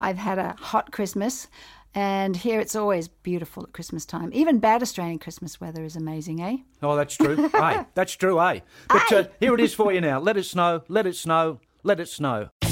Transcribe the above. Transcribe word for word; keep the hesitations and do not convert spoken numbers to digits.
I've had a hot Christmas, and here it's always beautiful at Christmas time. Even bad Australian Christmas weather is amazing, eh? Oh, that's true. Hey, that's true, eh? But uh, here it is for you now. Let it snow, let it snow, let it snow.